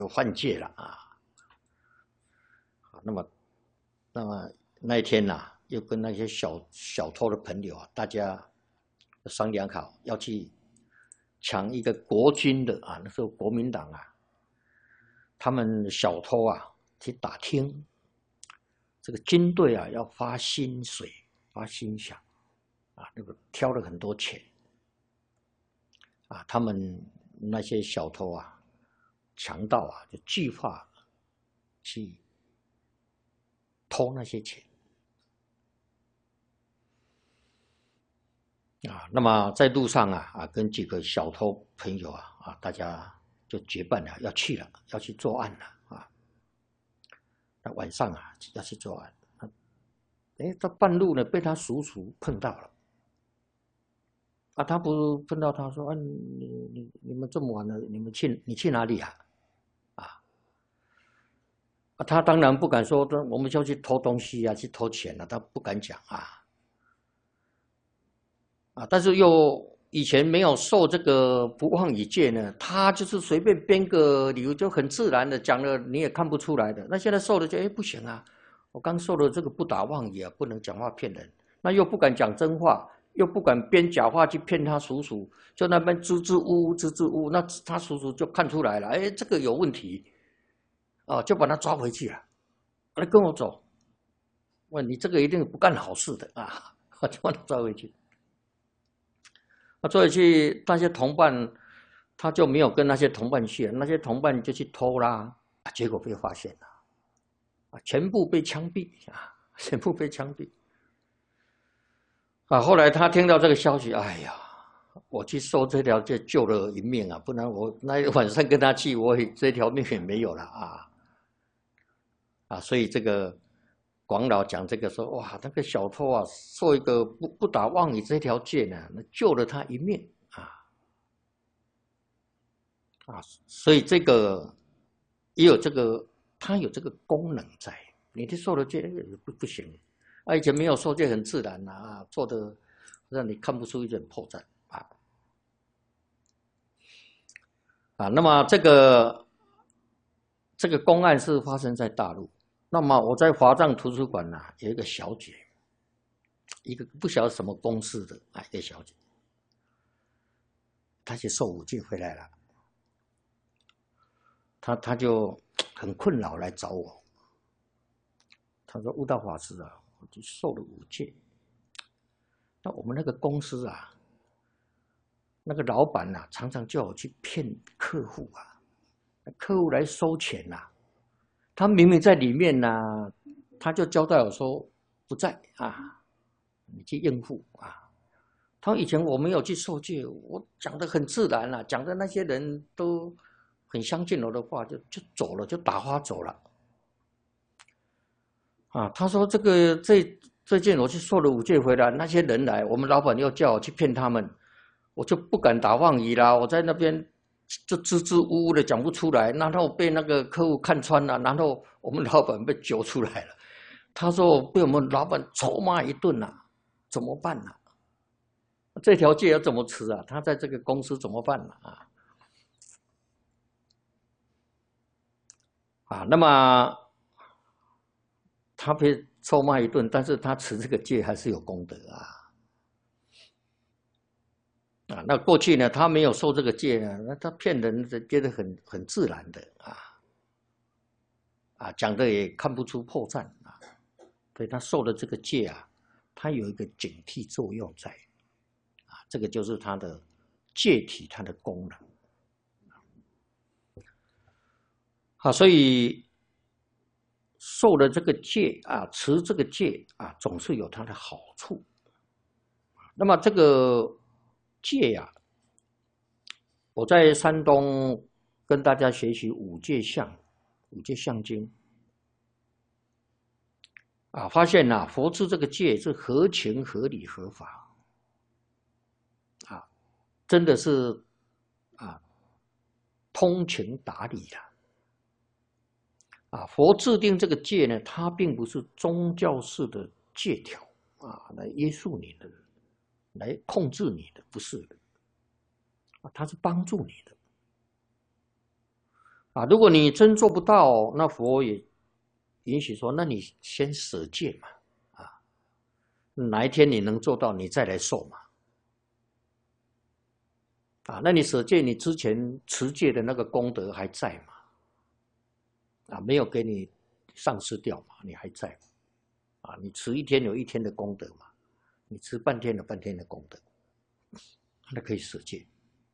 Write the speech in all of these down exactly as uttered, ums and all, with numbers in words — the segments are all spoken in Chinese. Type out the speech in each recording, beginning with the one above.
有犯戒了啊。那么，那么那一天呐、啊，又跟那些小小偷的朋友啊，大家商量好要去抢一个国军的啊，那时候国民党啊，他们小偷啊去打听，这个军队啊要发薪水、发薪饷啊，那个挑了很多钱啊，他们那些小偷啊、强盗啊，就计划去偷那些钱啊。那么在路上啊啊，跟几个小偷朋友啊啊，大家就结伴了，要去了，要去作案了啊。那晚上啊要去作案，哎，到半路呢被他叔叔碰到了。啊，他不碰到他说啊，你你你们这么晚了，你们去你去哪里啊？啊，啊他当然不敢说，我们就要去偷东西啊，去偷钱啊，他不敢讲啊。啊，但是又以前没有受这个不妄语戒呢，他就是随便编个理由就很自然的讲了，你也看不出来的。那现在受了就哎不行啊，我刚受了这个不打妄语啊，不能讲话骗人，那又不敢讲真话。又不敢编假话去骗他叔叔，就那边支支吾吾、支支吾吾，那他叔叔就看出来了，哎，这个有问题，啊，就把他抓回去了。来跟我走，问你这个一定不干好事的啊，就把他抓回去。那抓回去，那些同伴他就没有跟那些同伴去，那些同伴就去偷啦，啊，结果被发现了，啊，全部被枪毙啊，全部被枪毙。啊，后来他听到这个消息，哎呀，我去受这条戒救了一命啊，不然我那一晚上跟他去，我这条命也没有了啊！啊，所以这个广老讲这个说，哇，那个小偷啊，受一个不不打妄语这条戒呢，那救了他一命啊！啊，所以这个也有这个，它有这个功能在，你去受了戒不不行。啊，以前没有受戒很自然啊，做的让你看不出一点破绽啊啊。那么这个这个公案是发生在大陆，那么我在华藏图书馆呢、啊、有一个小姐，一个不晓得什么公司的啊一个小姐，她去受五戒回来了，她她就很困扰来找我，她说悟道法师啊，我就受了五戒。那我们那个公司啊，那个老板啊，常常叫我去骗客户啊，客户来收钱呐、啊，他明明在里面呢、啊，他就交代我说不在啊，你去应付啊。他以前我没有去受戒，我讲得很自然啊，讲的那些人都很相信我的话，就就走了，就打发走了。啊，他说这个最最近我去受了五戒回来，那些人来，我们老板又叫我去骗他们，我就不敢打妄语啦。我在那边就支支吾吾的讲不出来，然后被那个客户看穿了，然后我们老板被揪出来了。他说被我们老板臭骂一顿啊，怎么办啊？这条戒要怎么持啊？他在这个公司怎么办啊？啊，那么他被臭骂一顿，但是他持这个戒还是有功德啊。啊，那过去呢，他没有受这个戒呢，那他骗人觉得很很自然的啊，啊，讲的也看不出破绽啊，所以他受了这个戒啊，他有一个警惕作用在，啊，这个就是他的戒体，它的功能。啊，所以受了这个戒啊，持这个戒啊，总是有它的好处。那么这个戒呀、啊，我在山东跟大家学习五戒相、五戒相经啊，发现呐、啊，佛制这个戒是合情、合理、合法啊，真的是啊通情达理呀、啊。啊，佛制定这个戒呢，它并不是宗教式的戒条啊，来约束你的，来控制你的，不是的啊，它是帮助你的。 啊，如果你真做不到，那佛也允许说，那你先舍戒嘛，啊，哪一天你能做到，你再来受嘛。啊，那你舍戒，你之前持戒的那个功德还在嘛？啊，没有给你丧失掉嘛？你还在嘛？啊，你持一天有一天的功德嘛？你持半天有半天的功德，那可以舍戒。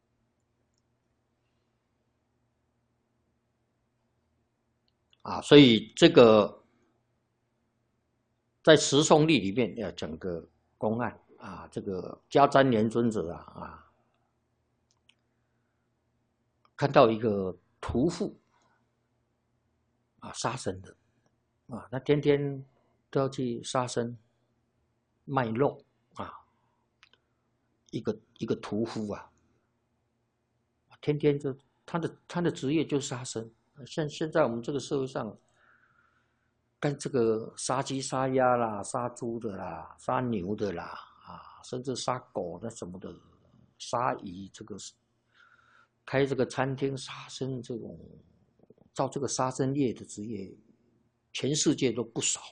啊，所以这个在十诵例里面要讲个公案啊，这个迦旃延尊者啊啊，看到一个屠妇啊杀生的啊，他天天都要去杀生卖肉啊，一个一个屠夫啊，天天就他的他的职业就是杀生。现现在我们这个社会上，干这个杀鸡、杀鸭啦、杀猪的啦、杀牛的啦，啊，甚至杀狗的什么的，杀鱼，这个开这个餐厅杀生这种，造这个杀生业的职业，全世界都不少。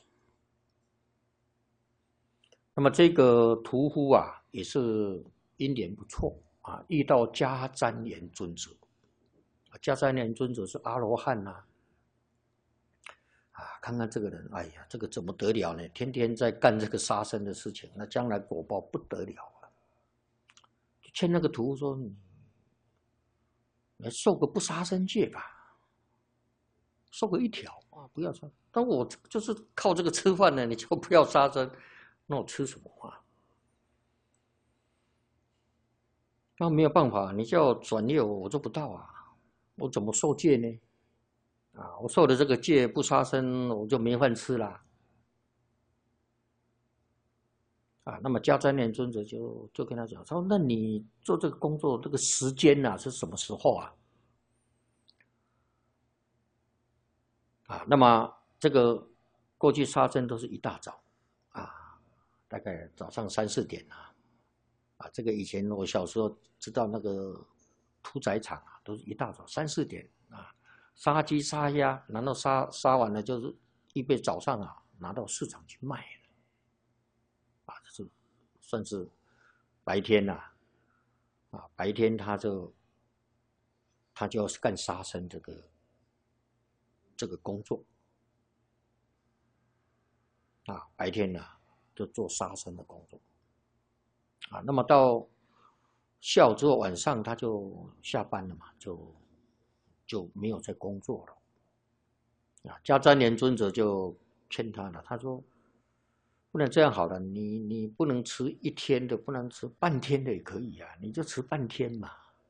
那么这个屠夫啊，也是因缘不错啊，遇到迦旃延尊者。迦旃延尊者是阿罗汉呐、啊，啊，看看这个人，哎呀，这个怎么得了呢？天天在干这个杀生的事情，那将来果报不得了啊！就劝那个屠夫说：“你来受个不杀生戒吧，受个一条啊，不要杀。但我就是靠这个吃饭呢，你就不要杀生，那我吃什么啊？那没有办法，你叫转业我，我做不到啊。”我怎么受戒呢？啊，我受的这个戒不杀生，我就没饭吃啦。啊，那么迦旃延尊者就就跟他讲说：“那你做这个工作这个时间呐、啊、是什么时候啊？”啊，那么这个过去杀生都是一大早，啊，大概早上三四点啊，啊，这个以前我小时候知道那个屠宰场啊，都是一大早三四点啊，杀鸡杀鸭，然后杀杀完了就是预备早上啊拿到市场去卖了，啊，这是算是白天呐、啊，啊，白天他就他就要干杀生这个这个工作，啊，白天呢、啊、就做杀生的工作，啊，那么到下午之后晚上他就下班了嘛，就就没有再工作了。啊，迦旃延尊者就劝他了，他说：“不能这样好了，你你不能吃一天的，不能吃半天的也可以啊，你就吃半天嘛。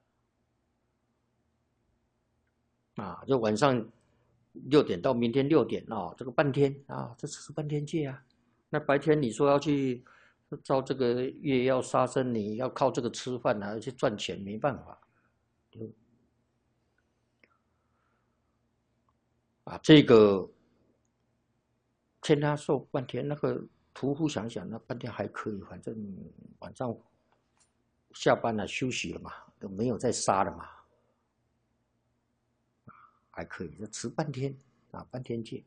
啊，就晚上六点到明天六点啊，这个半天啊，这吃半天戒啊。那白天你说要去照这个业要杀生，你要靠这个吃饭啊，要去赚钱，没办法。啊，这个劝他受半天，那个屠夫想想，那半天还可以，反正晚上下班了休息了嘛，都没有再杀了嘛，还可以，就吃半天啊，半天戒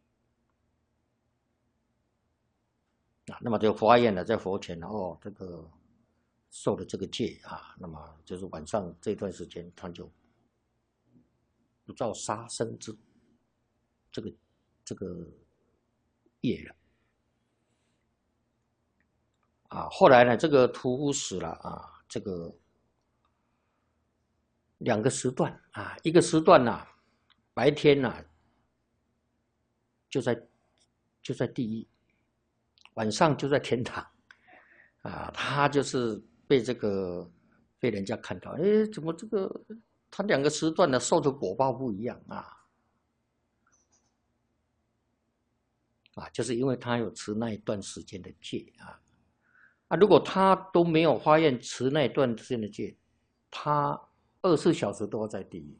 啊，那么就发愿了，在佛前哦，这个受了这个戒啊，那么就是晚上这段时间他就不造杀生之这个这个业了。啊，后来呢，这个屠夫死了啊，这个两个时段啊，一个时段呐、啊，白天呐、啊、就在就在地狱，晚上就在天堂啊，他就是被这个被人家看到，哎，怎么这个他两个时段的受的果报不一样啊？啊，就是因为他有持那一段时间的戒啊。啊，如果他都没有发愿持那一段时间的戒，他二十四小时都要在地狱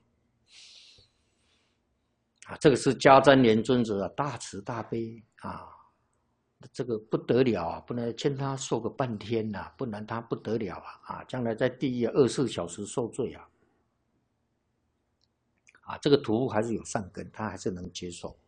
啊！这个是迦旃延尊者啊，大慈大悲啊，这个不得了啊，不能劝他受个半天呐、啊，不然他不得了啊！啊，将来在地狱二十四小时受罪啊！ 啊，这个屠夫还是有善根，他还是能接受。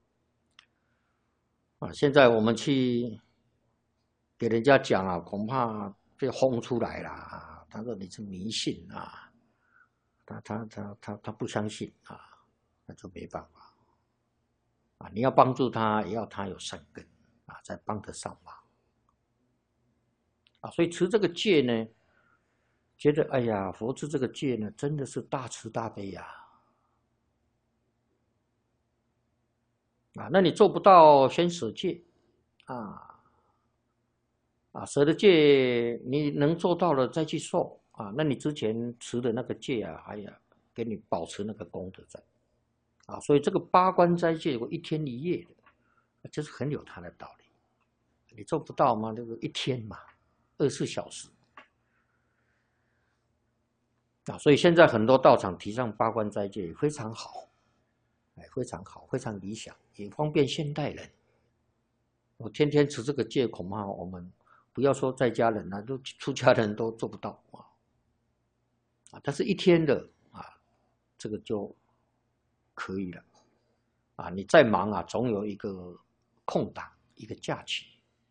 啊，现在我们去给人家讲啊，恐怕被轰出来了啊！他说你是迷信啊，他他他他他不相信啊，那就没办法啊！你要帮助他，也要他有善根啊，才帮得上忙啊。所以持这个戒呢，觉得哎呀，佛持这个戒呢，真的是大慈大悲呀！啊，那你做不到，先舍戒啊。啊，舍的戒你能做到了再去受啊，那你之前持的那个戒啊，哎呀，给你保持那个功德在啊，所以这个八关斋戒我一天一夜的，这是很有它的道理。你做不到吗？那个一天嘛，二十四小时啊，所以现在很多道场提倡八关斋戒也非常好，哎，非常好，非常理想，也方便现代人。我天天持这个戒，恐怕我们不要说在家人啊，都出家人都做不到啊。啊，但是一天的啊，这个就可以了。啊，你再忙啊，总有一个空档，一个假期。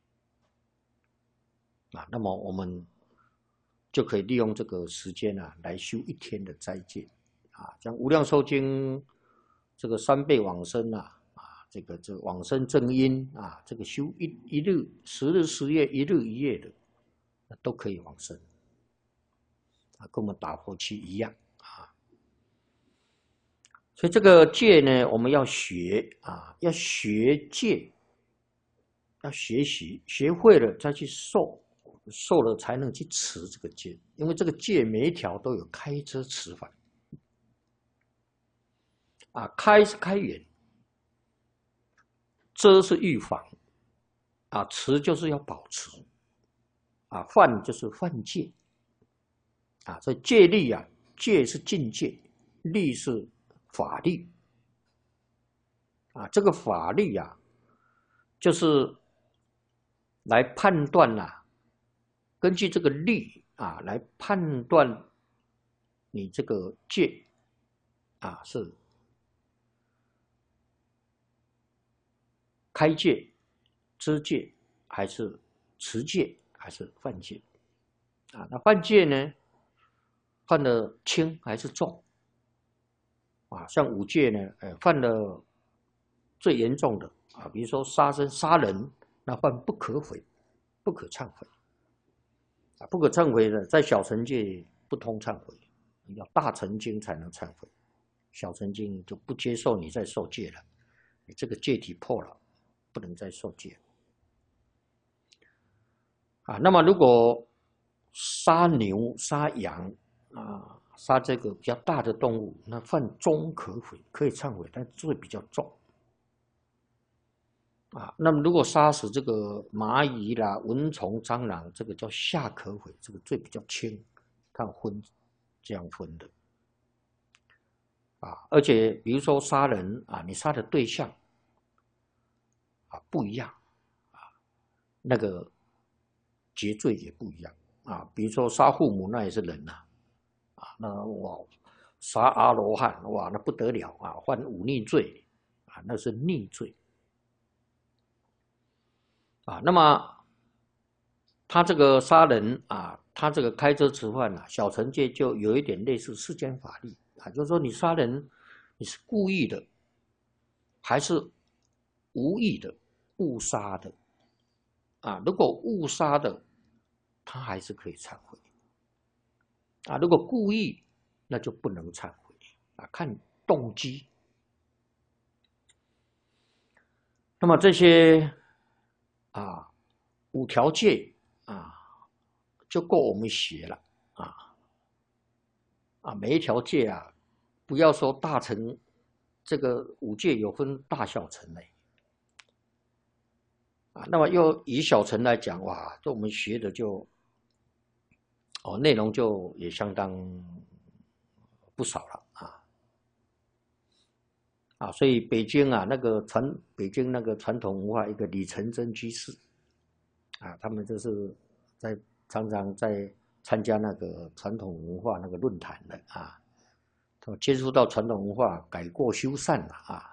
啊，那么我们就可以利用这个时间啊，来修一天的斋戒。啊，像《无量寿经》这个三倍往生啊，啊，这个这个往生正因啊，这个修一一日、十日、十夜、一日一夜的，都可以往生。啊，跟我们打佛七一样啊。所以这个戒呢，我们要学啊，要学戒，要学习，学会了再去受，受了才能去持这个戒，因为这个戒每一条都有开遮持法。啊，开是开源，遮是预防，啊，持就是要保持，啊，犯就是犯戒，啊，所以戒律啊，戒是境界，律是法律，啊，这个法律啊，就是来判断呐、啊，根据这个律啊来判断你这个戒啊是开戒、知戒还是持戒还是犯戒啊？那犯戒呢，犯的轻还是重啊？像五戒呢，呃，犯了最严重的啊，比如说杀生、杀人，那犯不可悔、不可忏悔啊，不可忏悔的，在小乘戒不通忏悔，要大乘经才能忏悔，小乘经就不接受你再受戒了，你这个戒体破了。不能再受戒啊。那么如果杀牛、杀羊啊，杀这个比较大的动物，那犯中可悔，可以忏悔，但罪比较重啊。那么如果杀死这个蚂蚁啦、蚊虫、蟑螂，这个叫下可悔，这个罪比较轻，看分这样分的啊。而且比如说杀人啊，你杀的对象啊不一样。那个结罪也不一样啊，比如说杀父母那也是人呐、啊，啊，那哇杀阿罗汉哇那不得了啊，犯忤逆罪啊，那是逆罪啊。那么他这个杀人啊，他这个开遮持犯啊，小乘戒就有一点类似世间法律啊，就是说你杀人你是故意的，还是无意的误杀的？啊，如果误杀的，他还是可以忏悔啊。如果故意，那就不能忏悔啊，看动机。那么这些啊五条戒啊，就够我们学了啊啊，每一条戒啊，不要说大乘，这个五戒有分大小乘嘞。啊，那么又以小乘来讲，哇，这我们学的就，哦，内容就也相当不少了啊啊，所以北京啊，那个传北京那个传统文化一个李成真居士啊，他们就是在常常在参加那个传统文化那个论坛的啊， 接触到传统文化，改过修善了啊。